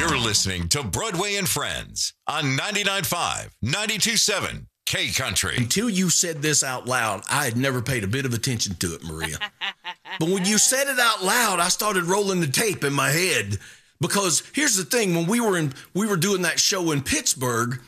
You're listening to Broadway and Friends on 99.5, 92.7 K Country. Until you said this out loud, I had never paid a bit of attention to it, Maria. But when you said it out loud, I started rolling the tape in my head. Because here's the thing, when we were doing that show in Pittsburgh,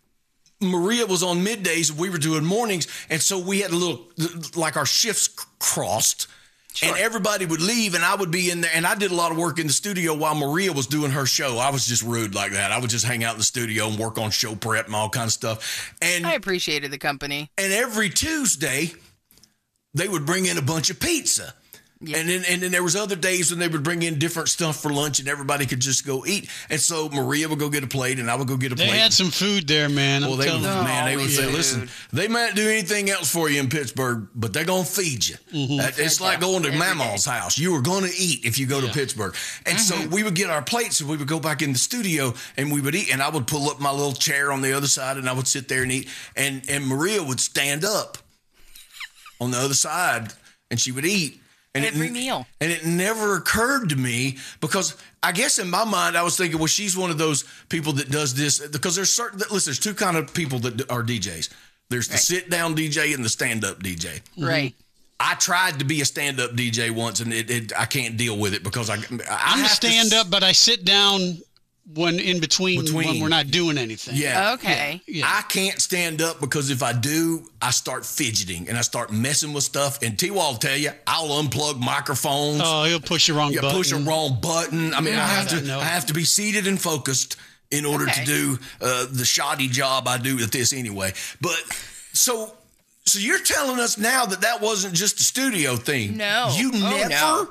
Maria was on middays, we were doing mornings, and so we had a little, like our shifts crossed. Sure. And everybody would leave, and I would be in there, and I did a lot of work in the studio while Maria was doing her show. I was just rude like that. I would just hang out in the studio and work on show prep and all kinds of stuff. And I appreciated the company. And every Tuesday, they would bring in a bunch of pizza. Yeah. And then there was other days when they would bring in different stuff for lunch and everybody could just go eat. And so Maria would go get a plate and I would go get a plate. They had some food there, man. Well, they would say, listen, they might do anything else for you in Pittsburgh, but they're going to feed you. Mm-hmm. It's like going to Mama's house. You are going to eat if you go to Pittsburgh. And so we would get our plates and we would go back in the studio and we would eat. And I would pull up my little chair on the other side and I would sit there and eat. And Maria would stand up on the other side and she would eat. And every meal. And it never occurred to me because I guess in my mind I was thinking, well, she's one of those people that does this because there's two kind of people that are DJs. There's the sit-down DJ and the stand-up DJ. Right. I tried to be a stand-up DJ once, and I can't deal with it because I'm a stand-up, but I sit down when in between when we're not doing anything. Yeah. Okay. Yeah. I can't stand up because if I do, I start fidgeting and I start messing with stuff. And T-Wall will tell you, I'll unplug microphones. Oh, he'll push the wrong button. Push a wrong button. I mean, I have to be seated and focused in order to do the shoddy job I do at this anyway. But so you're telling us now that wasn't just a studio thing. No. You never? No.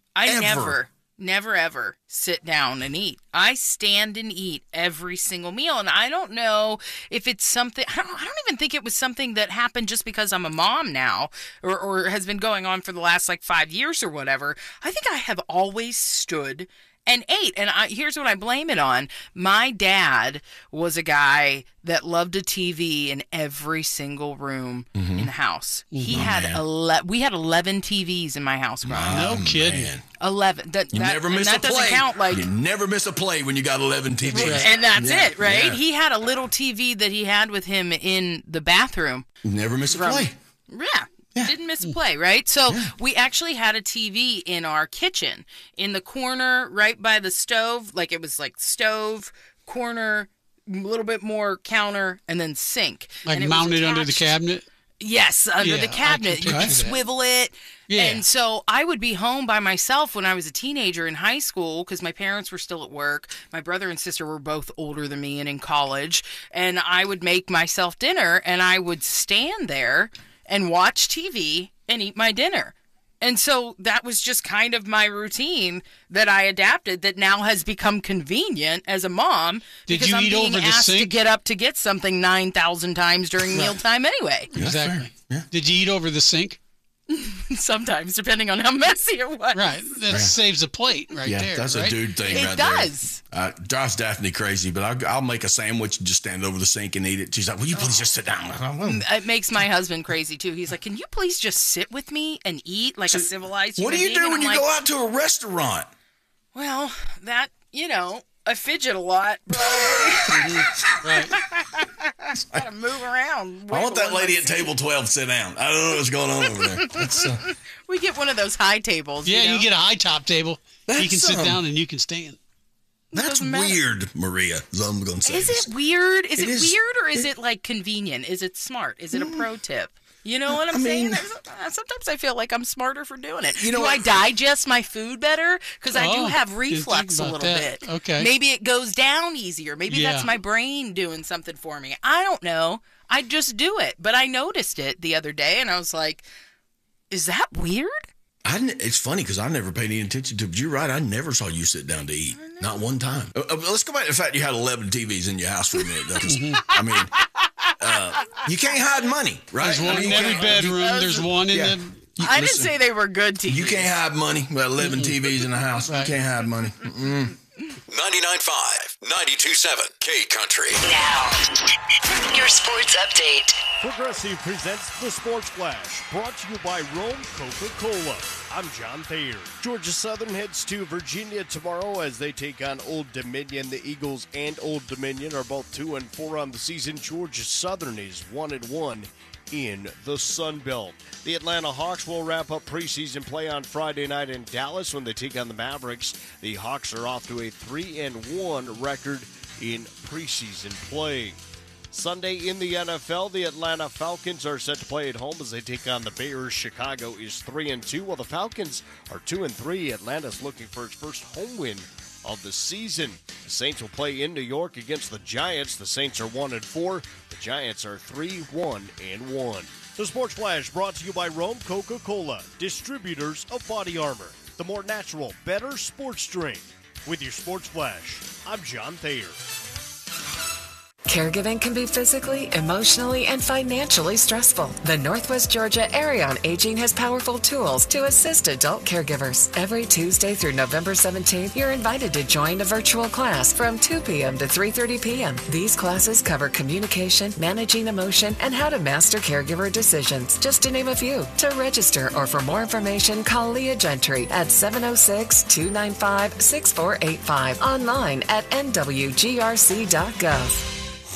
I never ever sit down and eat. I stand and eat every single meal. And I don't know if it's something, I don't even think it was something that happened just because I'm a mom now or has been going on for the last 5 years or whatever. I think I have always stood and ate. And here's what I blame it on. My dad was a guy that loved a TV in every single room in the house. He had we had 11 TVs in my house growing up. No kidding. Man. 11. You never miss a play. Doesn't count you never miss a play when you got 11 TVs. And that's it, right? Yeah. He had a little TV that he had with him in the bathroom. Never miss a play. Yeah. Didn't miss a play, right? So we actually had a TV in our kitchen, in the corner right by the stove. It was stove, corner, a little bit more counter, and then sink. And mounted under the cabinet? Yes, under the cabinet. You could swivel it. Yeah. And so I would be home by myself when I was a teenager in high school because my parents were still at work. My brother and sister were both older than me and in college. And I would make myself dinner, and I would stand there and watch TV and eat my dinner. And so that was just kind of my routine that I adapted that now has become convenient as a mom. Did you eat over the sink? Because I'm being asked to get up to get something 9,000 times during mealtime anyway. Exactly. Yeah. Did you eat over the sink? Sometimes, depending on how messy it was. Right. That saves a plate there. Yeah, that's a dude thing it does. There. Drives Daphne crazy, but I'll make a sandwich and just stand over the sink and eat it. She's like, will you please just sit down? It makes my husband crazy, too. He's like, can you please just sit with me and eat like a civilized human being? What do you do when you go out to a restaurant? Well, that, I fidget a lot. Right. Gotta move around. I want that lady at table 12 to sit down. I don't know what's going on over there. We get one of those high tables. Yeah, you get a high top table. You can sit down and you can stand. That's weird, Maria, is all I'm going to say. Is it weird? Is it weird or is it convenient? Is it smart? Is it a pro tip? You know what I'm saying? Sometimes I feel like I'm smarter for doing it. Do I digest my food better? Because I do have reflux a little bit. Okay. Maybe it goes down easier. Maybe that's my brain doing something for me. I don't know. I just do it. But I noticed it the other day, and I was like, is that weird? It's funny because I never paid any attention to it. But you're right. I never saw you sit down to eat. Not one time. Let's go back to the fact you had 11 TVs in your house for a minute. You can't hide money, right? There's one in every bedroom. There's one in the... I didn't say they were good TVs. You can't hide money. We got 11 TVs in the house. Right. You can't hide money. 99.5, 92.7 K Country. Now, your sports update. Progressive presents the Sports Flash, brought to you by Rome Coca-Cola. I'm John Thayer. Georgia Southern heads to Virginia tomorrow as they take on Old Dominion. The Eagles and Old Dominion are both 2-4 on the season. Georgia Southern is 1-1 in the Sun Belt. The Atlanta Hawks will wrap up preseason play on Friday night in Dallas when they take on the Mavericks. The Hawks are off to a 3-1 record in preseason play. Sunday in the NFL, the Atlanta Falcons are set to play at home as they take on the Bears. Chicago is 3-2, while the Falcons are 2-3. Atlanta's looking for its first home win of the season. The Saints will play in New York against the Giants. The Saints are 1-4. The Giants are 3-1-1. The Sports Flash brought to you by Rome Coca-Cola, distributors of Body Armor, the more natural, better sports drink. With your Sports Flash, I'm John Thayer. Caregiving can be physically, emotionally, and financially stressful. The Northwest Georgia Area on Aging has powerful tools to assist adult caregivers. Every Tuesday through November 17th, you're invited to join a virtual class from 2 p.m. to 3:30 p.m. These classes cover communication, managing emotion, and how to master caregiver decisions, just to name a few. To register or for more information, call Leah Gentry at 706-295-6485. Online at nwgrc.gov.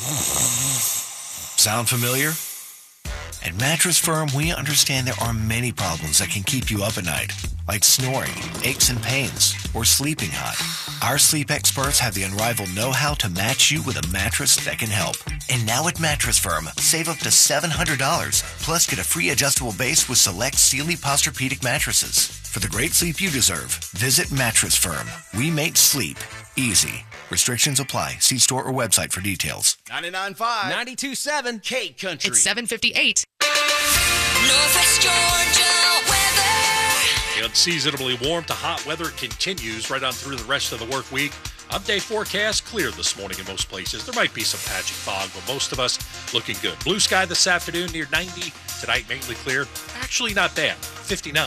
Sound familiar? At Mattress Firm, we understand there are many problems that can keep you up at night, like snoring, aches and pains, or sleeping hot. Our sleep experts have the unrivaled know-how to match you with a mattress that can help. And now at Mattress Firm, save up to $700, plus get a free adjustable base with select Sealy Posturepedic mattresses. For the great sleep you deserve, visit Mattress Firm. We make sleep easy. Restrictions apply. See store or website for details. 99.5, 92.7, K Country. It's 7:58. Northwest Georgia weather. The unseasonably warm to hot weather continues right on through the rest of the work week. Update forecast clear this morning in most places. There might be some patchy fog, but most of us looking good. Blue sky this afternoon near 90. Tonight mainly clear. Actually not bad. 59.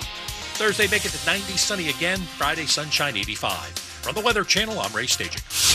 Thursday make it to 90, sunny again. Friday sunshine 85. From the Weather Channel, I'm Ray Staging.